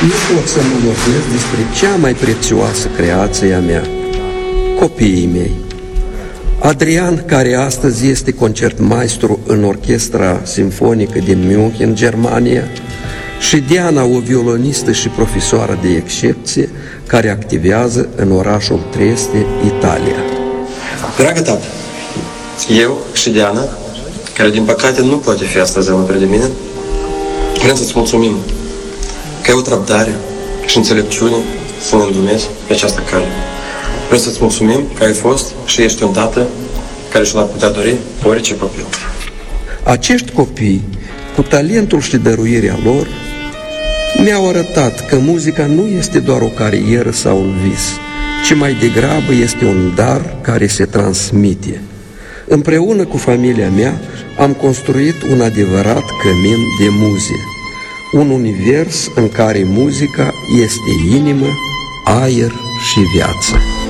Nu pot să nu vorbesc despre cea mai prețioasă creație a mea, copiii mei. Adrian, care astăzi este concertmaestru în Orchestra Simfonică din München, Germania, și Diana, o violonistă și profesoară de excepție, care activează în orașul Trieste, Italia. Dragă tată, eu și Diana, care din păcate nu poate fi astăzi alături de mine, vrem să-ți mulțumim că ai avut răbdare și înțelepciune să ne îndrumezi pe această cale. Vrem să-ți mulțumim că ai fost și ești un tată care și l-ar putea dori orice copil. Acești copii, cu talentul și dăruirea lor, mi-au arătat că muzica nu este doar o carieră sau un vis, ci mai degrabă este un dar care se transmite. Împreună cu familia mea am construit un adevărat cămin de muze, un univers în care muzica este inimă, aer și viață.